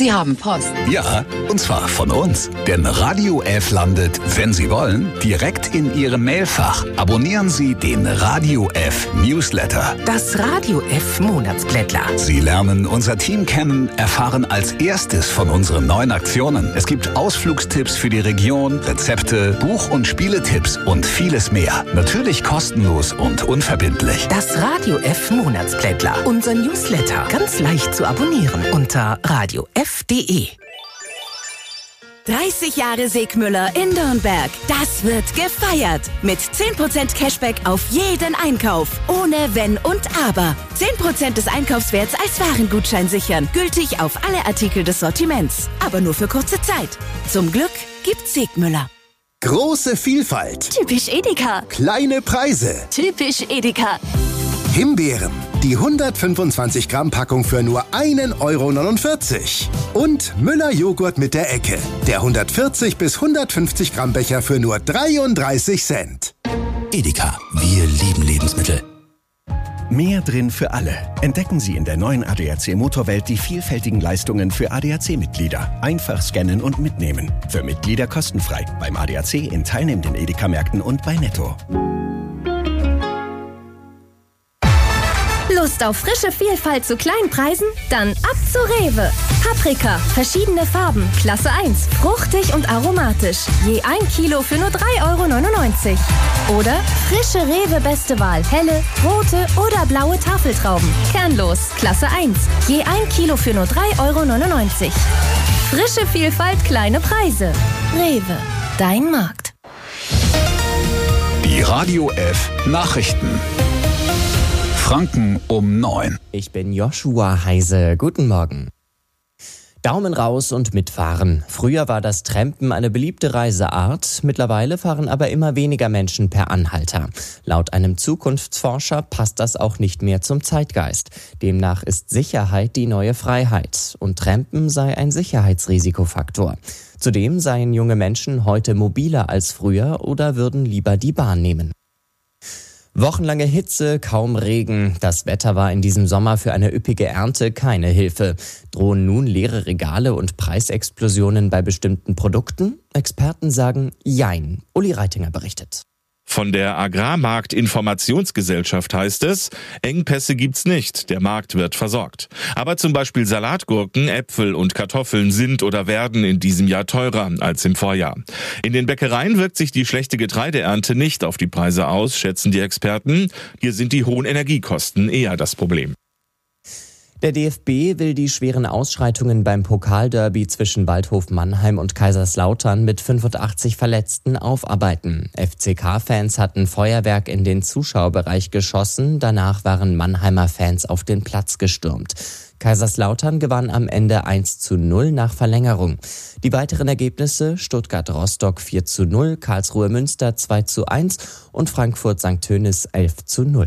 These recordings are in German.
Sie haben Post. Ja, und zwar von uns. Denn Radio F landet, wenn Sie wollen, direkt in Ihrem Mailfach. Abonnieren Sie den Radio F Newsletter. Das Radio F Monatsblättler. Sie lernen unser Team kennen, erfahren als erstes von unseren neuen Aktionen. Es gibt Ausflugstipps für die Region, Rezepte, Buch- und Spieletipps und vieles mehr. Natürlich kostenlos und unverbindlich. Das Radio F Monatsblättler. Unser Newsletter. Ganz leicht zu abonnieren unter radiof.de. 30 Jahre Segmüller in Dürnberg. Das wird gefeiert. Mit 10% Cashback auf jeden Einkauf. Ohne Wenn und Aber. 10% des Einkaufswerts als Warengutschein sichern. Gültig auf alle Artikel des Sortiments. Aber nur für kurze Zeit. Zum Glück gibt's Segmüller. Große Vielfalt. Typisch Edeka. Kleine Preise. Typisch Edeka. Himbeeren. Die 125 Gramm Packung für nur 1,49 €. Und Müller Joghurt mit der Ecke. Der 140 bis 150 Gramm Becher für nur 33 Cent. Edeka. Wir lieben Lebensmittel. Mehr drin für alle. Entdecken Sie in der neuen ADAC Motorwelt die vielfältigen Leistungen für ADAC-Mitglieder. Einfach scannen und mitnehmen. Für Mitglieder kostenfrei. Beim ADAC in teilnehmenden Edeka-Märkten und bei Netto. Lust auf frische Vielfalt zu kleinen Preisen? Dann ab zu Rewe. Paprika, verschiedene Farben, Klasse 1, fruchtig und aromatisch. Je 1 Kilo für nur 3,99 €. Oder frische Rewe Beste Wahl, helle, rote oder blaue Tafeltrauben. Kernlos, Klasse 1, je 1 Kilo für nur 3,99 €. Frische Vielfalt, kleine Preise. Rewe, dein Markt. Die Radio F Nachrichten. Franken um 9. Ich bin Joshua Heise. Guten Morgen. Daumen raus und mitfahren. Früher war das Trampen eine beliebte Reiseart. Mittlerweile fahren aber immer weniger Menschen per Anhalter. Laut einem Zukunftsforscher passt das auch nicht mehr zum Zeitgeist. Demnach ist Sicherheit die neue Freiheit. Und Trampen sei ein Sicherheitsrisikofaktor. Zudem seien junge Menschen heute mobiler als früher oder würden lieber die Bahn nehmen. Wochenlange Hitze, kaum Regen. Das Wetter war in diesem Sommer für eine üppige Ernte keine Hilfe. Drohen nun leere Regale und Preisexplosionen bei bestimmten Produkten? Experten sagen Jein. Uli Reitinger berichtet. Von der Agrarmarkt-Informationsgesellschaft heißt es, Engpässe gibt's nicht, der Markt wird versorgt. Aber zum Beispiel Salatgurken, Äpfel und Kartoffeln sind oder werden in diesem Jahr teurer als im Vorjahr. In den Bäckereien wirkt sich die schlechte Getreideernte nicht auf die Preise aus, schätzen die Experten. Hier sind die hohen Energiekosten eher das Problem. Der DFB will die schweren Ausschreitungen beim Pokalderby zwischen Waldhof Mannheim und Kaiserslautern mit 85 Verletzten aufarbeiten. FCK-Fans hatten Feuerwerk in den Zuschauerbereich geschossen, danach waren Mannheimer Fans auf den Platz gestürmt. Kaiserslautern gewann am Ende 1:0 nach Verlängerung. Die weiteren Ergebnisse: Stuttgart-Rostock 4:0, Karlsruhe-Münster 2:1 und Frankfurt-St. Tönis 11:0.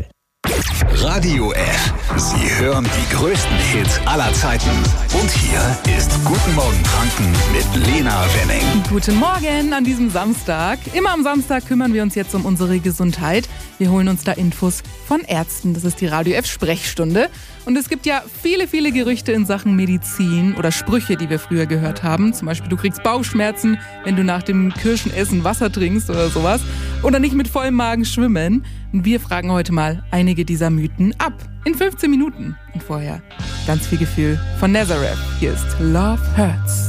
Radio F. Sie hören die größten Hits aller Zeiten. Und hier ist Guten Morgen Franken mit Lena Wenning. Guten Morgen an diesem Samstag. Immer am Samstag kümmern wir uns jetzt um unsere Gesundheit. Wir holen uns da Infos von Ärzten. Das ist die Radio F Sprechstunde. Und es gibt ja viele, viele Gerüchte in Sachen Medizin oder Sprüche, die wir früher gehört haben. Zum Beispiel, du kriegst Bauchschmerzen, wenn du nach dem Kirschenessen Wasser trinkst oder sowas. Oder nicht mit vollem Magen schwimmen. Und wir fragen heute mal einige dieser Mythen ab. In 15 Minuten. Und vorher ganz viel Gefühl von Nazareth. Hier ist Love Hurts.